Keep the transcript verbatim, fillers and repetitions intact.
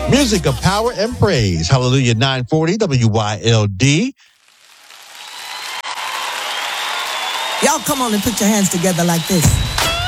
Music of power and praise. Hallelujah, nine forty W Y L D. Y'all come on and put your hands together like this.